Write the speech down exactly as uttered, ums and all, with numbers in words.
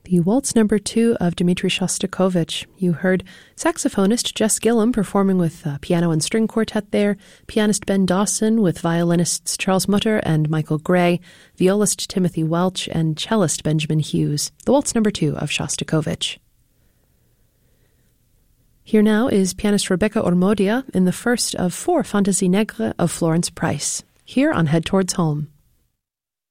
The Waltz Number Two of Dmitri Shostakovich. You heard saxophonist Jess Gillum performing with uh, piano and string quartet there, pianist Ben Dawson with violinists Charles Mutter and Michael Gray, violist Timothy Welch, and cellist Benjamin Hughes. The Waltz Number Two of Shostakovich. Here now is pianist Rebecca Ormodia in the first of four Fantasies Negres of Florence Price, here on Head Towards Home.